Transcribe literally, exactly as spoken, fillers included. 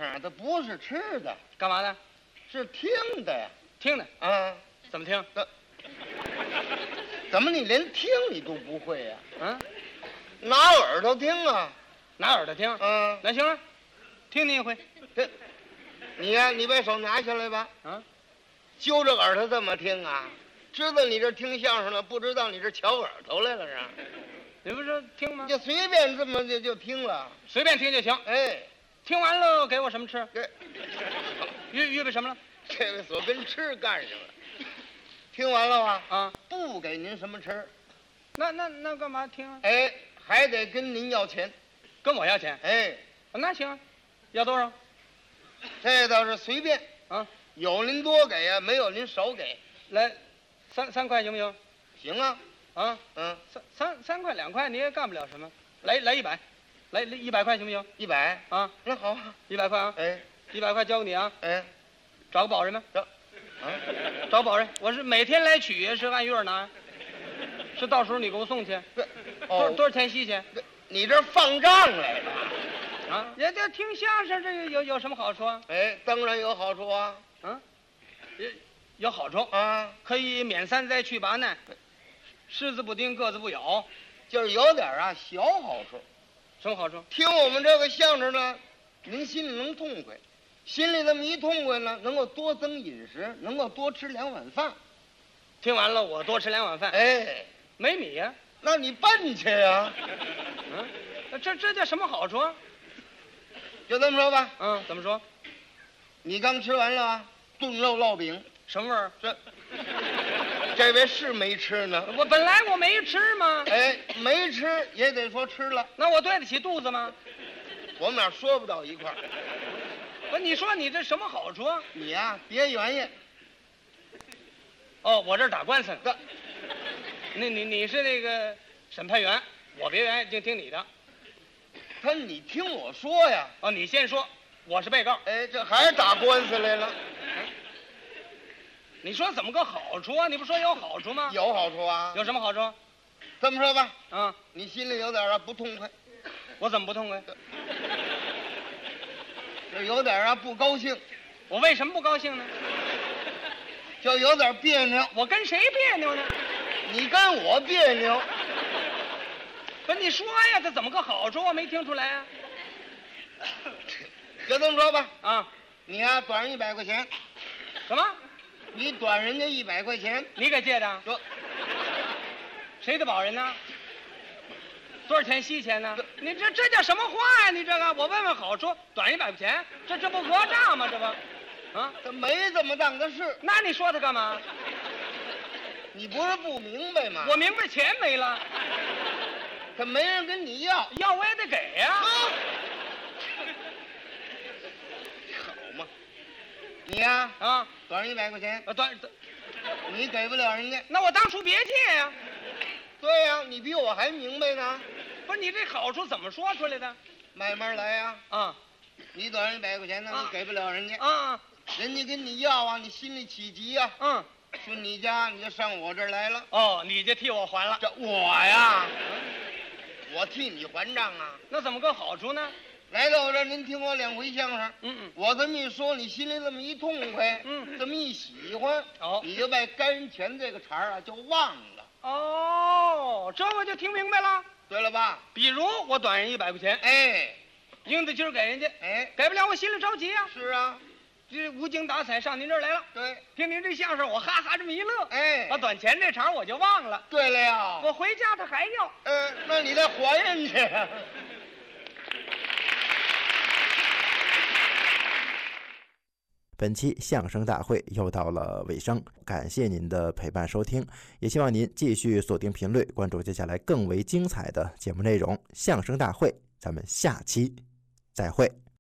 声它不是吃的， 干嘛的？ 是听的呀。 听的啊？ 怎么听？ 怎么你连听你都不会呀？ 嗯， 拿耳朵听啊。 拿耳朵听。 嗯， 那行了，听你一回。 这，你呀、你把手拿下来吧。 啊， 揪着耳朵这么听啊？知道你这听相声了，不知道你这瞧耳朵来了是吧？ 你不是听吗？ 就随便这么就就听了。 随便听就行。 哎， 听完了给我什么吃？ 这预预备什么了？ 这位所跟吃干上了。听完了吧？ 啊， 不给您什么吃。 那那那干嘛听啊？ 哎，还得跟您要钱。 跟我要钱？ 哎， 那行，要多少？ 这倒是随便啊， 有您多给呀、没有您少给。 来，三三块行不行？ 行啊。 啊， 嗯， 三三三块两块你也干不了什么。来来一百，来一百块行不行？ 一百啊， 那好啊。 一百块啊， 哎一百块交给你啊。 哎， 找个保人吗？ 找，啊， 找保人，我是每天来取，是按月拿，是到时候你给我送去。 这多哦， 多少钱西钱？ 你这放账来了？ 啊，人家听相声这有有什么好处啊？ 哎，当然有好处啊。 啊，有有好处， 啊， 可以免三灾去八难，虱子不叮，个子不咬。 就是有点啊小好处。 什么好处？ 听我们这个相声呢，您心里能痛快，心里这么一痛快呢，能够多增饮食，能够多吃两碗饭。 听完了我多吃两碗饭。 哎， 没米呀、 那你奔去呀、 嗯，那这这叫什么好处啊？ 就这么说吧， 嗯，怎么说？ 你刚吃完了啊，炖肉烙饼， 什么味儿？ 这这位是没吃呢。 我本来我没吃嘛。 哎，没吃也得说吃了， 那我对得起肚子吗？ 我们俩说不到一块儿。 不，你说你这什么好处啊？ 你呀、别原因。 哦，我这儿打官司呢。 这那你你是那个审判员，我别原就听你的。 他你听我说呀。 哦，你先说，我是被告。 哎，这还打官司来了。 你说怎么个好处啊？你不说有好处吗？ 有好处啊。 有什么好处？ 这么说吧， 啊， 你心里有点啊不痛快， 我怎么不痛快？ 就有点啊不高兴， 我为什么不高兴呢？ 就有点别扭。 我跟谁别扭呢？ 你跟我别扭。 不是你说呀，这怎么个好处？我没听出来啊。 就这么说吧， 啊， 你呀、短人一百块钱， 什么？ 你短人家一百块钱， 你给借的？ 说谁的保人呢？多少钱息钱呢？你这这叫什么话呀？你这个，我问问好处，短一百块钱，这这不讹诈吗？这不，啊？ 他没这么当的事， 那你说他干嘛？ 你不是不明白吗？ 我明白钱没了， 他没人跟你要， 要我也得给呀、 啊好嘛，你呀、 啊。 短人一百块钱， 啊，短， 你给不了人家。 那我当初别借呀、 对呀、你比我还明白呢。 不是你这好处怎么说出来的？ 慢慢来呀、 啊你短人一百块钱呢， 啊你给不了人家， 啊人家跟你要啊，你心里起急呀、 嗯， 说你家你就上我这儿来了。 哦，你就替我还了， 这我呀，我替你还账啊。 那怎么个好处呢？ 来到我这儿，您听我两回相声， 嗯嗯， 我这么一说，你心里这么一痛快， 嗯这么一喜欢， 哦你就把该人钱这个茬儿啊就忘了， 哦，这我就听明白了。 对了吧？ 比如我短人一百块钱， 哎应得今儿给人家， 哎， 给不了我心里着急啊。 是啊， 这无精打采上您这儿来了， 对， 听您这相声，我哈哈这么一乐， 哎把短钱这茬我就忘了。 对了呀， 我回家他还要。 呃，那你再还人去。 本期相声大会又到了尾声，感谢您的陪伴收听，也希望您继续锁定频率，关注接下来更为精彩的节目内容。相声大会，咱们下期再会。